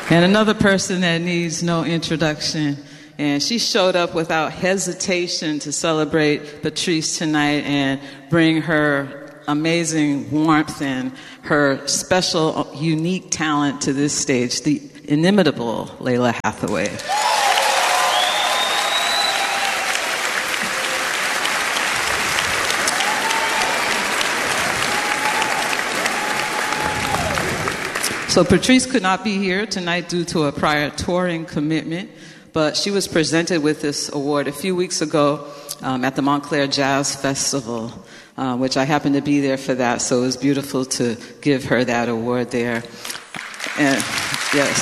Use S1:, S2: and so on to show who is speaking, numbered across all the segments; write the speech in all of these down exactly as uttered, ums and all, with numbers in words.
S1: And another person that needs no introduction, and she showed up without hesitation to celebrate Patrice tonight and bring her amazing warmth and her special, unique talent to this stage, the inimitable Lalah Hathaway. So Patrice could not be here tonight due to a prior touring commitment, but she was presented with this award a few weeks ago um, at the Montclair Jazz Festival, uh, which I happened to be there for that, so it was beautiful to give her that award there. And yes.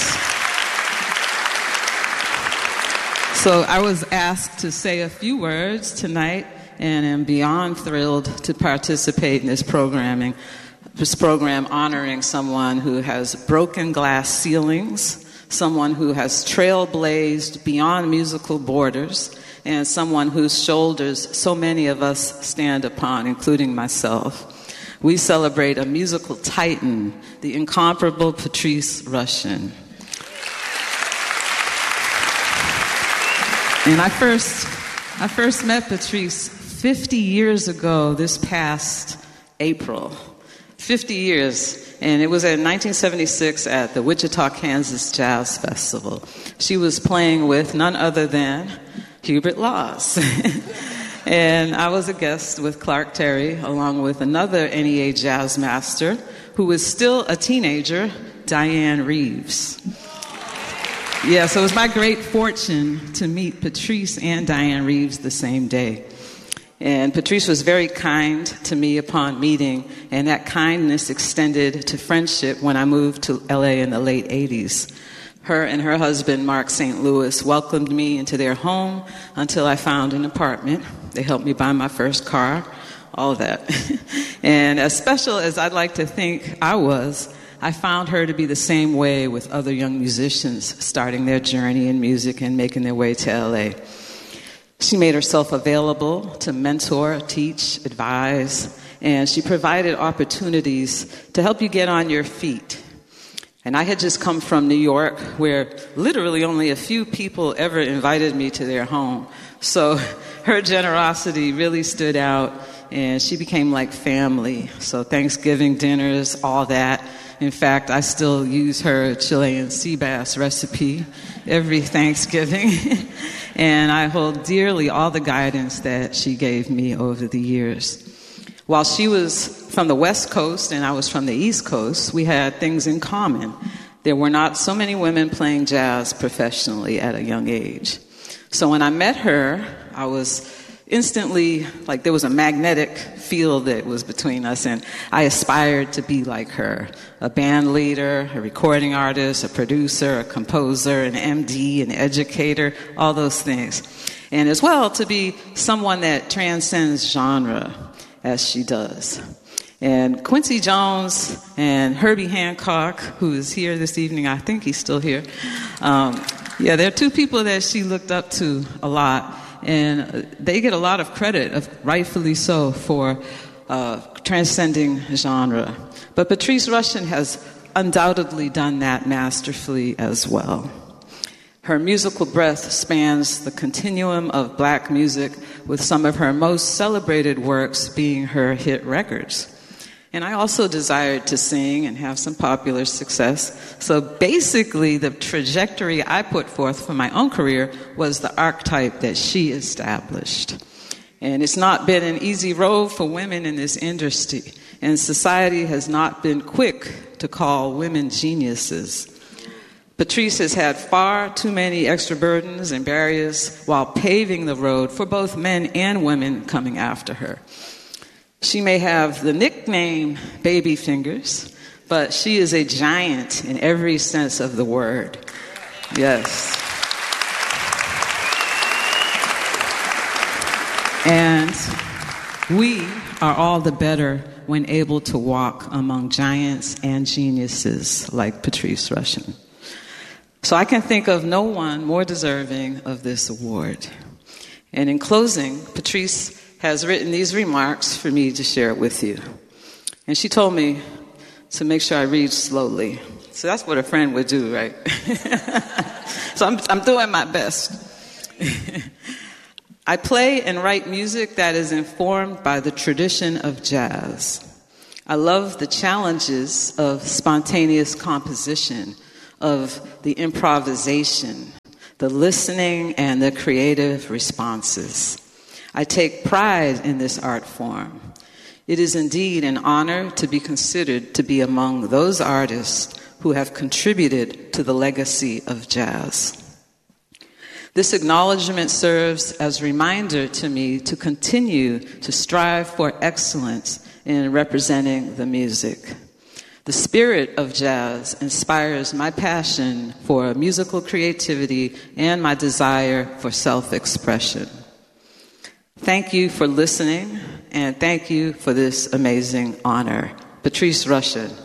S1: So I was asked to say a few words tonight, and am beyond thrilled to participate in this programming. This program honoring someone who has broken glass ceilings, someone who has trailblazed beyond musical borders, and someone whose shoulders so many of us stand upon, including myself. We celebrate a musical titan, the incomparable Patrice Rushen. And I first, I first met Patrice fifty years ago this past April. fifty years, and it was in nineteen seventy-six at the Wichita, Kansas Jazz Festival. She was playing with none other than Hubert Laws. And I was a guest with Clark Terry, along with another N E A jazz master, who was still a teenager, Diane Reeves. Yeah, so it was my great fortune to meet Patrice and Diane Reeves the same day. And Patrice was very kind to me upon meeting, and that kindness extended to friendship when I moved to L A in the late eighties. Her and her husband, Mark Saint Louis, welcomed me into their home until I found an apartment. They helped me buy my first car, all of that. And as special as I'd like to think I was, I found her to be the same way with other young musicians starting their journey in music and making their way to L A. She made herself available to mentor, teach, advise, and she provided opportunities to help you get on your feet. And I had just come from New York, where literally only a few people ever invited me to their home. So her generosity really stood out, and she became like family. So Thanksgiving dinners, all that. In fact, I still use her Chilean sea bass recipe every Thanksgiving. And I hold dearly all the guidance that she gave me over the years. While she was from the West Coast and I was from the East Coast, we had things in common. There were not so many women playing jazz professionally at a young age. So when I met her, I was instantly, like there was a magnetic field that was between us, and I aspired to be like her. A band leader, a recording artist, a producer, a composer, an M D, an educator, all those things. And as well, to be someone that transcends genre, as she does. And Quincy Jones and Herbie Hancock, who is here this evening, I think he's still here. Um, yeah, they're two people that she looked up to a lot. And they get a lot of credit, rightfully so, for uh, transcending genre. But Patrice Rushen has undoubtedly done that masterfully as well. Her musical breadth spans the continuum of black music, with some of her most celebrated works being her hit records. And I also desired to sing and have some popular success. So basically, the trajectory I put forth for my own career was the archetype that she established. And it's not been an easy road for women in this industry. And society has not been quick to call women geniuses. Patrice has had far too many extra burdens and barriers while paving the road for both men and women coming after her. She may have the nickname Baby Fingers, but she is a giant in every sense of the word. Yes. And we are all the better when able to walk among giants and geniuses like Patrice Rushen. So I can think of no one more deserving of this award. And in closing, Patrice has written these remarks for me to share with you. And she told me to make sure I read slowly. So that's what a friend would do, right? So I'm, I'm doing my best. I play and write music that is informed by the tradition of jazz. I love the challenges of spontaneous composition, of the improvisation, the listening, and the creative responses. I take pride in this art form. It is indeed an honor to be considered to be among those artists who have contributed to the legacy of jazz. This acknowledgement serves as a reminder to me to continue to strive for excellence in representing the music. The spirit of jazz inspires my passion for musical creativity and my desire for self-expression. Thank you for listening, and thank you for this amazing honor. Patrice Rushen.